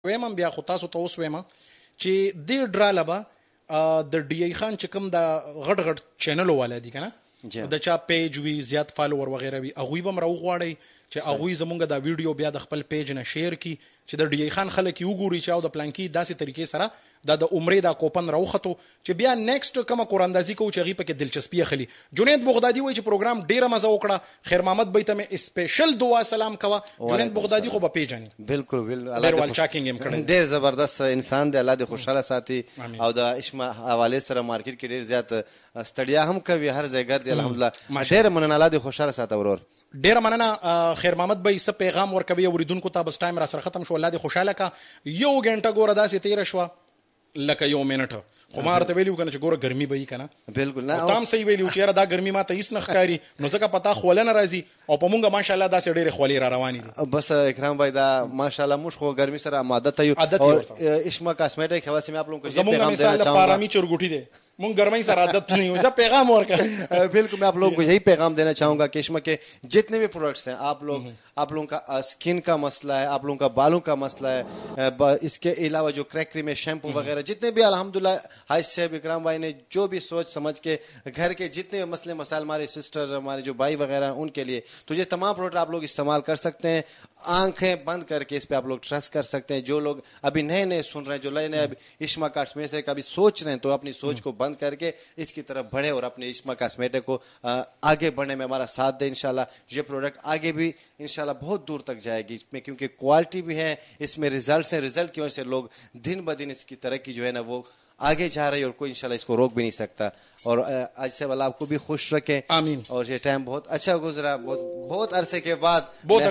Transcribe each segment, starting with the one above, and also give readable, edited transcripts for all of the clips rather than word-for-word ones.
ویم بیا خو تاسو ته اوس ویم چې دې ډراله به د ډي ای خان چې کوم د غټ غټ چینلو والا دي کنه د چا پیج وي زیات فالوور وغیرہ وي هغوی به م راوغواړئ چې هغوی زمونږ دا ویډیو بیا د خپل پیج نه شیر کی چې د ډي ای خان خلک یې وګوري چې او د پلانکي داسې طریقې سره دا د عمرې دا کوپن راوخته چې بیا نیکسټ کومه قراندازي کوو چې هغې پکې دلچسپي اخلي. جنید بغدادي وایي چې پروګرام ډیره مزه وکړه. خیر محمد بی ته مې سپیشل دعا سلام کوه. جنید بغدادي خو به پیژنې بالکل ډېر وال چاکینګ هم کړی ډېر زبردست انسان دی. الله دې خوشحاله ساتي او د عشق حوالې سره مارکیټ کې ډېر زیات ستړیا هم کوي هر ځای ګرځي. الحمدلله ډېره مننه. الله دې خوشحاله ساته ورور. ډیره مننه. خیر محمد بی څه پیغام ورکوي اوریدونکو ته؟ بس ټایم را سره ختم شو. الله دې خوشحاله کا. یو غنټه ګوره داسې تیره شوه لکه یو منټه. خو ما ورته ویلي و کنه چې ګوره ګرمي به وي کنه. بالکل نه تام صحیح ویلي و چې یاره دا ګرمي ما ته هېڅ نه ښکاري نو ځکه پتا خوله نه راځي او په مونږ ماشاءالله داسې ډېرې خولې را روانې دي. بس اکرام بھائی دا ماشاءالله موږ خو ګرمي سره عادت یو اور اشما کاسمیټک حواس میں آپ لوگوں کو یہ پیغام دینا چاہوں گا. پارامی چرگوٹی دے مونږ ګرمۍ سره عادت نہیں ہو. پیغام اور کا بالکل میں آپ لوگوں کو یہی پیغام دینا چاہوں گا کہ اشما کے جتنے بھی پروڈکٹس ہیں آپ لوگوں کا اسکن کا مسئلہ ہے, آپ لوگوں کا بالوں کا مسئلہ ہے, اس کے علاوہ جو کریک کریم ہے, شیمپو وغیرہ جتنے بھی الحمدللہ حاج صاحب اکرام بھائی نے جو بھی سوچ سمجھ کے گھر کے جتنے مسئلے مسائل ہمارے سسٹر ہمارے جو بھائی وغیرہ ہیں ان کے لیے تو یہ تمام پروڈکٹ آپ لوگ استعمال کر سکتے ہیں. آنکھیں بند کر کے اس پہ آپ لوگ ٹرسٹ کر سکتے ہیں. جو لوگ ابھی نئے نئے سن رہے ہیں, جو نئے نئے اشما کاسمیٹک ابھی سوچ رہے ہیں تو اپنی سوچ کو بند کر کے اس کی طرف بڑھے اور اپنے اشما کاسمیٹک کو آگے بڑھنے میں ہمارا ساتھ دیں. انشاءاللہ یہ پروڈکٹ آگے بھی انشاءاللہ بہت دور تک جائے گی اس میں, کیونکہ کوالٹی بھی ہے اس میں, ریزلٹس ہیں. ریزلٹ کی وجہ سے لوگ دن بدن اس کی ترقی جو ہے نا وہ آگے جا رہی ہے اور کوئی انشاءاللہ اس کو روک بھی نہیں سکتا. اور آج سے والا آپ کو بھی خوش رکھے. آمین. اور یہ ٹائم بہت اچھا گزرا, بہت عرصے کے بعد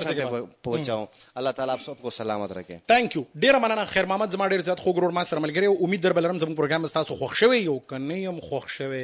پہنچا ہوں. اللہ تعالیٰ آپ سب کو سلامت رکھے. تھینک یو. ډیره مننه خیر محمد. زما ډیر زیات خوږ ورور ما سره ملګری او امید در بلرم زموږ پروګرام ستاسو خوښ شوی یو کنه یم خوښ شوی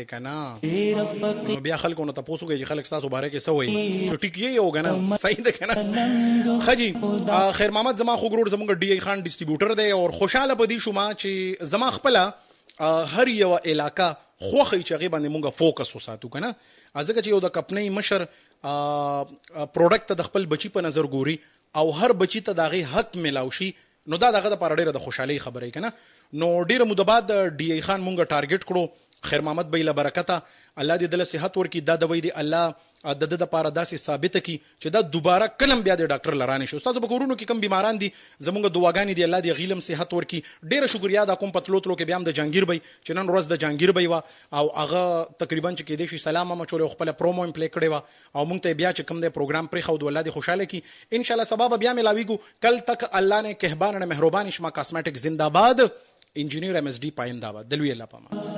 کنه بیا خلکو نه تاسو کوي چې خلک ستاسو باره کې څه وایي چې ټیک یو کنه صحیح ده کنه خجی. خیر محمد زما خوږ ورور زموږ ډي ای خان ډیسټریبیوټر دی او خوشاله پدې شو ما چې زما خپل هر یو علاقه خوخی چې هغې باندې مونږ فوکس وساتو که نه. ځکه چې یو د کمپنۍ مشر پروډکټ ته د خپل بچي په نظر ګوري او هر بچي ته د هغې حق میلاو شي نو دا دغه دپاره ډېره د خوشحالۍ خبره که نه. نو ډېره موده بعد ډي ای خان مونږ ټارګټ کړو. خیر محمد بی له برکته الله دې دله صحت ورکړي. دا دوی دې الله د ده دپاره داسې ثابته کړي چې دا دوباره کلم بیا د ډاکټر لرانې شي. ستاسو په کورونو کې کوم بیماران دي زمونږ دعاګانې دي الله دې هغې لم صحت ورکړي. ډېره شکریا دا کوم په تلو تلو کې بیا هم د جهانګیر بی چې نن ورځ د جهانګیر بی وه او هغه تقریبا چې کېدای شي سلام هم اچولی او خپله پرومو هم پلی کړې وه او مونږ ته بیا چې کوم دی پروګرام پرېښود الله دې خوشحاله کړي. انشاءالله سبا به بیا میلاویږو. کل تک الله نے کہبان نے مہربان اشما کاسمیٹک زندہ باد. انجینئر ایم ایس ڈی پائندہ باد. دلوی اللہ پاما.